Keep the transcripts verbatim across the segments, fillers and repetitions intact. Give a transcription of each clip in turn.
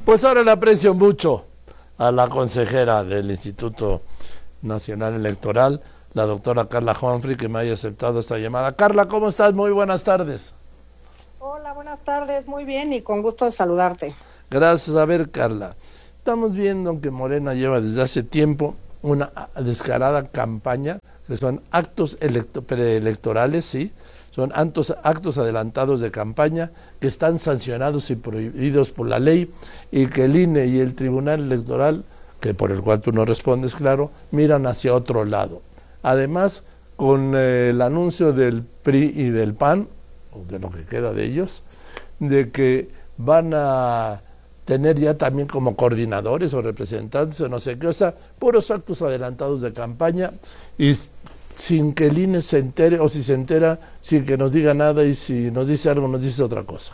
Pues ahora le aprecio mucho a la consejera del Instituto Nacional Electoral, la doctora Carla Humphrey, que me haya aceptado esta llamada. Carla, ¿cómo estás? Muy buenas tardes. Hola, buenas tardes, muy bien y con gusto de saludarte. Gracias. A ver, Carla, estamos viendo que Morena lleva desde hace tiempo una descarada campaña, que son actos electo- preelectorales, sí, son actos, actos adelantados de campaña que están sancionados y prohibidos por la ley, y que el I N E y el Tribunal Electoral, que por el cual tú no respondes, claro, miran hacia otro lado. Además, con eh, el anuncio del P R I y del P A N, o de lo que queda de ellos, de que van a tener ya también como coordinadores o representantes o no sé qué, o sea, puros actos adelantados de campaña, y sin que el I N E se entere, o si se entera, sin que nos diga nada, y si nos dice algo, nos dice otra cosa.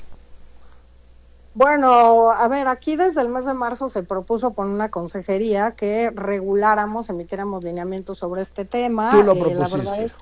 Bueno, a ver, aquí desde el mes de marzo se propuso por una consejería que reguláramos, emitiéramos lineamientos sobre este Tú tema. lo Eh, la verdad propusiste. es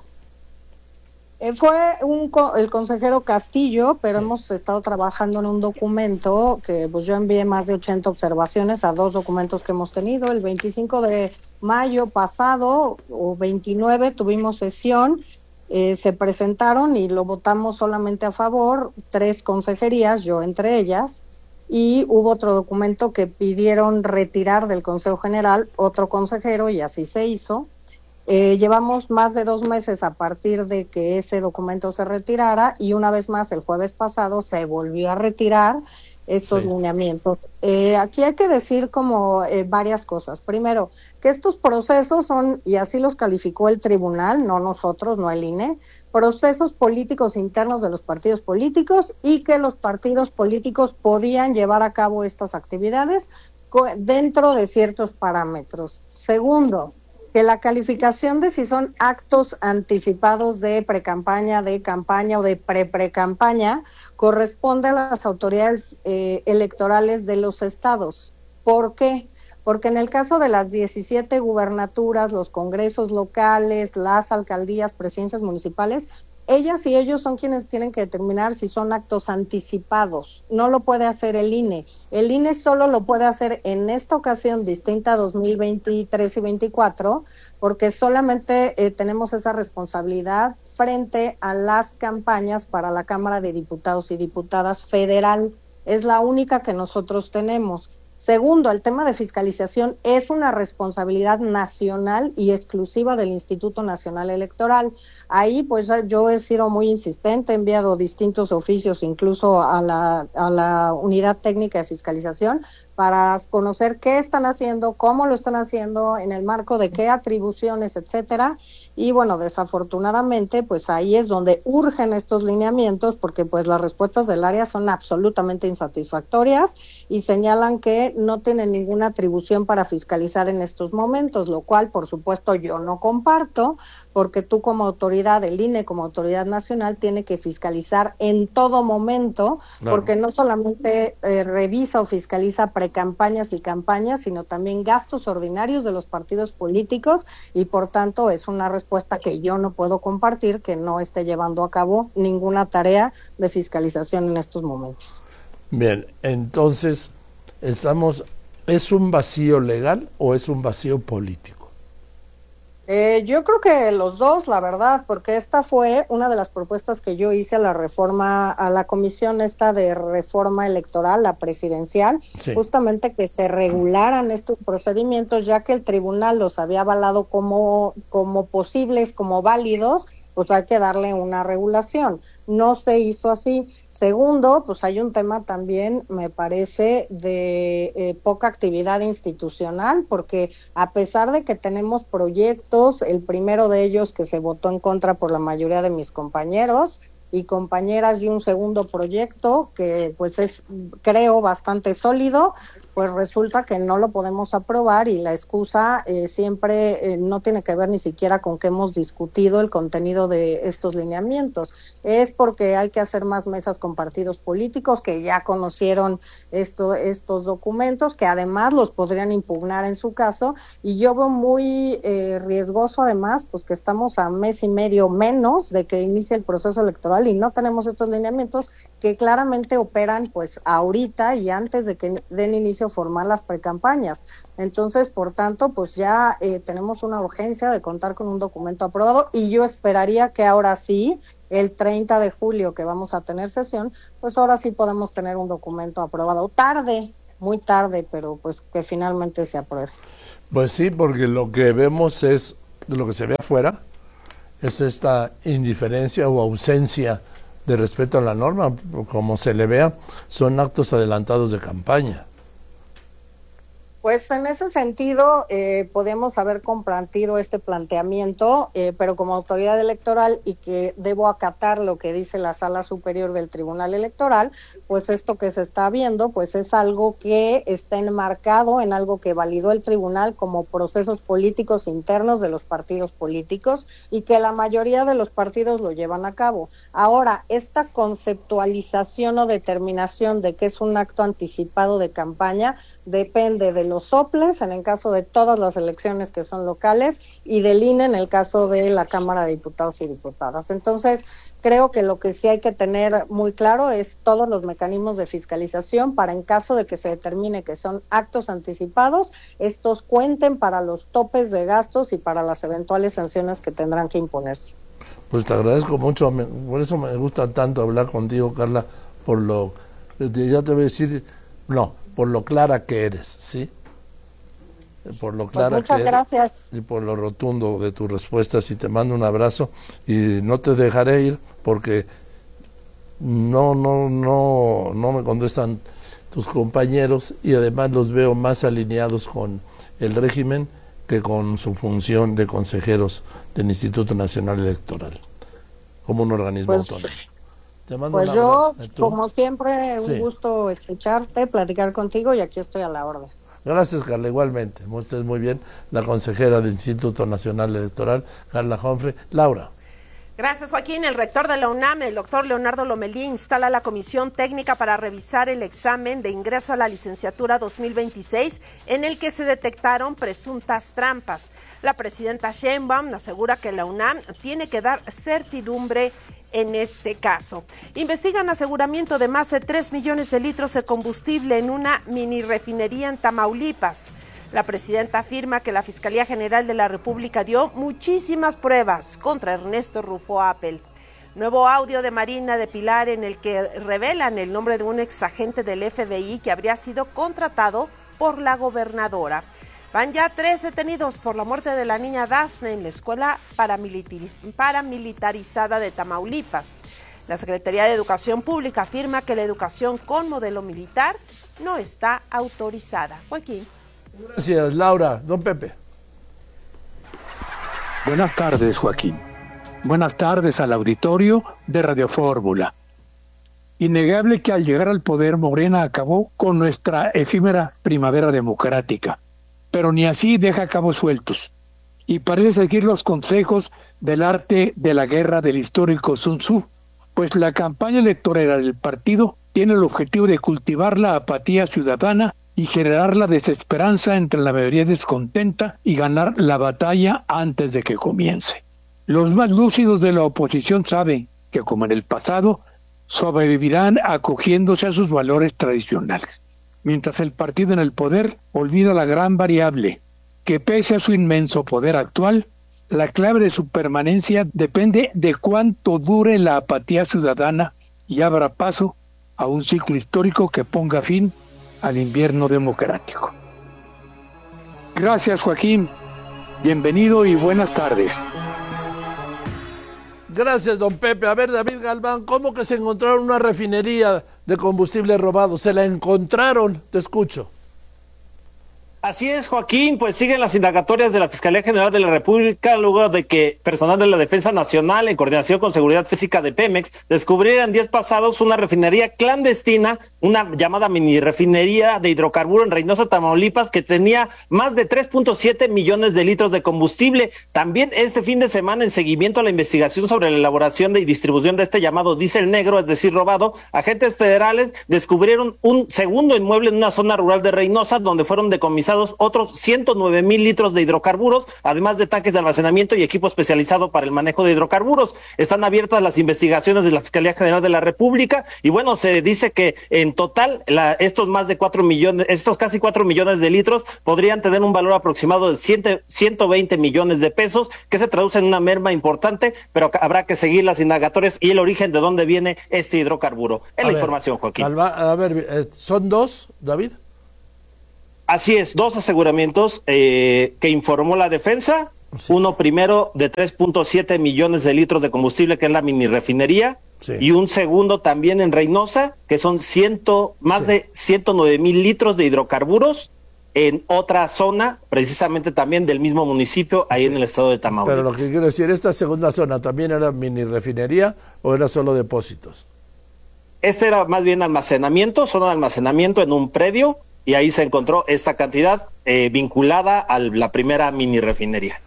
Eh, fue un co- el consejero Castillo, pero Sí. hemos estado trabajando en un documento que pues yo envié más de ochenta observaciones a dos documentos que hemos tenido. El veinticinco de mayo pasado o veintinueve tuvimos sesión, eh, se presentaron y lo votamos solamente a favor, tres consejerías, yo entre ellas, y hubo otro documento que pidieron retirar del Consejo General, otro consejero, y así se hizo. Eh, llevamos más de dos meses a partir de que ese documento se retirara, y una vez más el jueves pasado se volvió a retirar estos Sí. lineamientos. Eh, aquí hay que decir como eh, varias cosas. Primero, que estos procesos son, y así los calificó el tribunal, no nosotros, no el I N E, procesos políticos internos de los partidos políticos, y que los partidos políticos podían llevar a cabo estas actividades dentro de ciertos parámetros. Segundo, que la calificación de si son actos anticipados de precampaña, de campaña o de pre-precampaña corresponde a las autoridades eh, electorales de los estados. ¿Por qué? Porque en el caso de las diecisiete gubernaturas, los congresos locales, las alcaldías, presidencias municipales, ellas y ellos son quienes tienen que determinar si son actos anticipados. No lo puede hacer el I N E. El I N E solo lo puede hacer en esta ocasión distinta a dos mil veintitrés y veinticuatro, porque solamente eh, tenemos esa responsabilidad frente a las campañas para la Cámara de Diputados y Diputadas Federal. Es la única que nosotros tenemos. Segundo, el tema de fiscalización es una responsabilidad nacional y exclusiva del Instituto Nacional Electoral. Ahí pues yo he sido muy insistente, he enviado distintos oficios incluso a la, a la Unidad Técnica de Fiscalización para conocer qué están haciendo, cómo lo están haciendo, en el marco de qué atribuciones, etcétera. Y bueno, desafortunadamente pues ahí es donde urgen estos lineamientos, porque pues las respuestas del área son absolutamente insatisfactorias y señalan que no tienen ninguna atribución para fiscalizar en estos momentos, lo cual por supuesto yo no comparto, porque tú como autoridad, el I N E como autoridad nacional, tiene que fiscalizar en todo momento, Claro. porque no solamente eh, revisa o fiscaliza precampañas y campañas, sino también gastos ordinarios de los partidos políticos, y por tanto es una respuesta que yo no puedo compartir, que no esté llevando a cabo ninguna tarea de fiscalización en estos momentos. Bien, entonces, estamos, ¿es un vacío legal o es un vacío político? Eh, yo creo que los dos, la verdad, porque esta fue una de las propuestas que yo hice a la reforma, a la comisión esta de reforma electoral, la presidencial, Sí. justamente que se regularan estos procedimientos, ya que el tribunal los había avalado como, como posibles, como válidos, pues hay que darle una regulación. No se hizo así. Segundo, pues hay un tema también, me parece, de eh, poca actividad institucional, porque a pesar de que tenemos proyectos, el primero de ellos que se votó en contra por la mayoría de mis compañeros y compañeras, y un segundo proyecto que pues es, creo, bastante sólido, pues resulta que no lo podemos aprobar y la excusa eh, siempre eh, no tiene que ver ni siquiera con que hemos discutido el contenido de estos lineamientos. Es porque hay que hacer más mesas con partidos políticos que ya conocieron esto, estos documentos, que además los podrían impugnar en su caso, y yo veo muy eh, riesgoso además, pues que estamos a mes y medio menos de que inicie el proceso electoral y no tenemos estos lineamientos que claramente operan pues ahorita y antes de que den inicio formal las precampañas. Entonces, por tanto, pues ya eh, tenemos una urgencia de contar con un documento aprobado y yo esperaría que ahora sí, el treinta de julio que vamos a tener sesión, pues ahora sí podemos tener un documento aprobado. Tarde, muy tarde, pero pues que finalmente se apruebe. Pues sí, porque lo que vemos es, lo que se ve afuera, es esta indiferencia o ausencia de respeto a la norma, como se le vea, son actos adelantados de campaña. Pues en ese sentido eh, podemos haber compartido este planteamiento, eh, pero como autoridad electoral y que debo acatar lo que dice la Sala Superior del Tribunal Electoral, pues esto que se está viendo pues es algo que está enmarcado en algo que validó el tribunal como procesos políticos internos de los partidos políticos y que la mayoría de los partidos lo llevan a cabo. Ahora, esta conceptualización o determinación de que es un acto anticipado de campaña depende de los soples en el caso de todas las elecciones que son locales y del I N E en el caso de la Cámara de Diputados y Diputadas. Entonces, creo que lo que sí hay que tener muy claro es todos los mecanismos de fiscalización para en caso de que se determine que son actos anticipados, estos cuenten para los topes de gastos y para las eventuales sanciones que tendrán que imponerse. Pues te agradezco mucho, me, por eso me gusta tanto hablar contigo, Carla, por lo, ya te voy a decir, no, por lo clara que eres, ¿sí? Por lo clara pues muchas que gracias. eres y por lo rotundo de tus respuestas, y te mando un abrazo y no te dejaré ir porque no, no, no, no me contestan tus compañeros y además los veo más alineados con el régimen que con su función de consejeros del Instituto Nacional Electoral, como un organismo pues, autónomo. Te mando pues un yo, abrazo. como siempre, un sí. gusto escucharte, platicar contigo y aquí estoy a la orden. Gracias, Carla, igualmente. Usted es muy bien, la consejera del Instituto Nacional Electoral, Carla Humphrey. Laura. Gracias, Joaquín. El rector de la UNAM, el doctor Leonardo Lomelí, instala la comisión técnica para revisar el examen de ingreso a la licenciatura dos mil veintiséis, en el que se detectaron presuntas trampas. La presidenta Sheinbaum asegura que la UNAM tiene que dar certidumbre en este caso. Investigan aseguramiento de más de tres millones de litros de combustible en una mini refinería en Tamaulipas. La presidenta afirma que la Fiscalía General de la República dio muchísimas pruebas contra Ernesto Rufo Appel. Nuevo audio de Marina de Pilar en el que revelan el nombre de un exagente del F B I que habría sido contratado por la gobernadora. Van ya tres detenidos por la muerte de la niña Dafne en la escuela paramilitariz- paramilitarizada de Tamaulipas. La Secretaría de Educación Pública afirma que la educación con modelo militar no está autorizada. Joaquín. Gracias, Laura. Don Pepe. Buenas tardes, Joaquín. Buenas tardes al auditorio de Radio Fórmula. Innegable que al llegar al poder, Morena acabó con nuestra efímera primavera democrática, pero ni así deja cabos sueltos, y parece seguir los consejos del arte de la guerra del histórico Sun Tzu, pues la campaña electoral del partido tiene el objetivo de cultivar la apatía ciudadana y generar la desesperanza entre la mayoría descontenta y ganar la batalla antes de que comience. Los más lúcidos de la oposición saben que, como en el pasado, sobrevivirán acogiéndose a sus valores tradicionales, mientras el partido en el poder olvida la gran variable, que pese a su inmenso poder actual, la clave de su permanencia depende de cuánto dure la apatía ciudadana y abra paso a un ciclo histórico que ponga fin al invierno democrático. Gracias, Joaquín. Bienvenido y buenas tardes. Gracias, don Pepe. A ver, David Galván, ¿cómo que se encontraron una refinería de combustible robado? ¿Se la encontraron? Te escucho. Así es, Joaquín, pues siguen las indagatorias de la Fiscalía General de la República luego de que personal de la Defensa Nacional, en coordinación con Seguridad Física de Pemex, descubrieran días pasados una refinería clandestina, una llamada mini refinería de hidrocarburo en Reynosa, Tamaulipas, que tenía más de tres punto siete millones de litros de combustible. También este fin de semana, en seguimiento a la investigación sobre la elaboración y distribución de este llamado diésel negro, es decir, robado, agentes federales descubrieron un segundo inmueble en una zona rural de Reynosa, donde fueron decomisados otros ciento nueve mil litros de hidrocarburos, además de tanques de almacenamiento y equipo especializado para el manejo de hidrocarburos. Están abiertas las investigaciones de la Fiscalía General de la República y bueno, se dice que en total la, estos más de cuatro millones, estos casi cuatro millones de litros podrían tener un valor aproximado de ciento veinte millones de pesos, que se traduce en una merma importante, pero habrá que seguir las indagatorias y el origen de dónde viene este hidrocarburo. Es la ver, información, Joaquín. Alba, a ver, eh, ¿son dos, David? Así es, dos aseguramientos eh, que informó la defensa, sí. Uno primero de tres punto siete millones de litros de combustible, que es la mini refinería, sí. Y un segundo también en Reynosa, que son ciento, más sí. de ciento nueve mil litros de hidrocarburos en otra zona, precisamente también del mismo municipio, ahí sí. en el estado de Tamaulipas. Pero lo que quiero decir, ¿esta segunda zona también era mini refinería o era solo depósitos? Este era más bien almacenamiento, zona de almacenamiento en un predio, y ahí se encontró esta cantidad eh, vinculada a la primera mini refinería.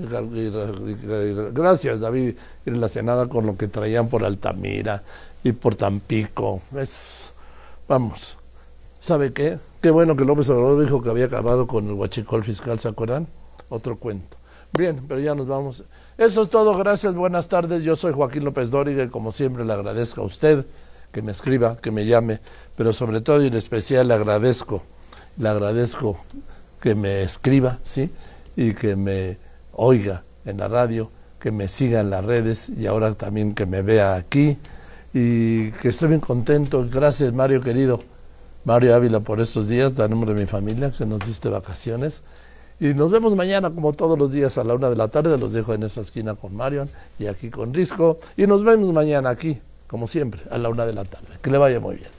Gracias, David, y relacionada con lo que traían por Altamira y por Tampico. Es, vamos, ¿sabe qué? Qué bueno que López Obrador dijo que había acabado con el huachicol fiscal, ¿se acuerdan? Otro cuento. Bien, pero ya nos vamos. Eso es todo, gracias, buenas tardes. Yo soy Joaquín López Dóriga y como siempre le agradezco a usted que me escriba, que me llame, pero sobre todo y en especial le agradezco, le agradezco que me escriba, ¿sí? Y que me oiga en la radio, que me siga en las redes y ahora también que me vea aquí y que estoy bien contento. Gracias, Mario querido, Mario Ávila, por estos días, a nombre de mi familia, que nos diste vacaciones. Y nos vemos mañana, como todos los días, a la una de la tarde. Los dejo en esta esquina con Marion y aquí con Risco. Y nos vemos mañana aquí, como siempre, a la una de la tarde. Que le vaya muy bien.